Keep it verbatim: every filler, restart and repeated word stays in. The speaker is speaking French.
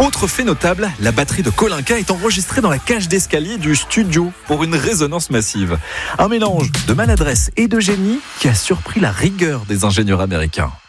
Autre fait notable, la batterie de Kolinka est enregistrée dans la cage d'escalier du studio pour une résonance massive. Un mélange de maladresse et de génie qui a surpris la rigueur des ingénieurs américains.